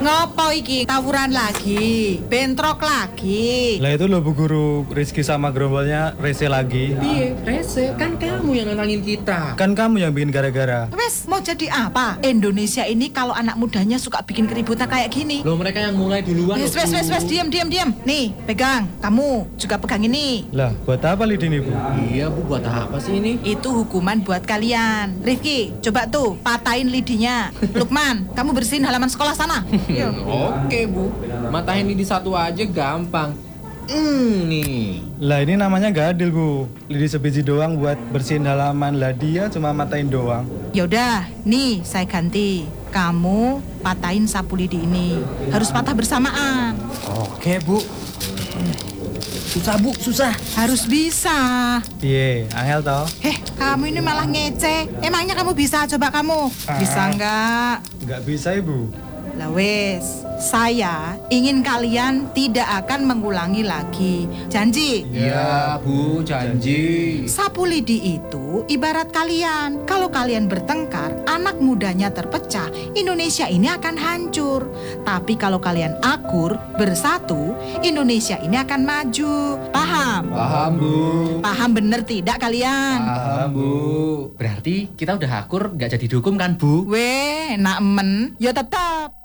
Ngopo iki? Tawuran lagi, bentrok lagi. Lah itu loh Bu Guru, Rizky sama gerombolnya rese lagi. Piye, rese? Kan kamu yang nantangin kita. Kan kamu yang bikin gara-gara. Wes, mau jadi apa? Indonesia ini kalau anak mudanya suka bikin keributan kayak gini. Loh, mereka yang mulai duluan. Wes, loh, Bu. diam. Nih, pegang. Kamu juga pegang ini. Lah, buat apa lidi nih Bu? Iya, Bu, buat apa sih ini? Itu hukuman buat kalian. Rifki, coba tuh patahin lidinya. Lukman, kamu bersihin halaman sekolah sana. Yuk. Oke, Bu. Matahin lidi satu aja gampang. Nih. Lah ini namanya gak adil Bu. Lidi sebiji doang buat bersihin halaman. Lah dia cuma matain doang. Yaudah, nih saya ganti. Kamu patahin sapu lidi ini. Harus patah bersamaan. Oke, Bu. Susah, Bu, susah. Harus bisa. Piye, angel toh? Kamu ini malah ngece. Emangnya kamu bisa? Coba kamu. Bisa nggak? Nggak bisa Ibu. Lah wes, saya ingin kalian tidak akan mengulangi lagi. Janji? Iya, Bu, janji. Sapu lidi itu ibarat kalian. Kalau kalian bertengkar, anak mudanya terpecah, Indonesia ini akan hancur. Tapi kalau kalian akur, bersatu, Indonesia ini akan maju. Paham? Paham, Bu. Paham bener tidak kalian? Paham, Bu. Berarti kita udah akur, nggak jadi dihukum kan, Bu? Weh, enak men. Ya tetap.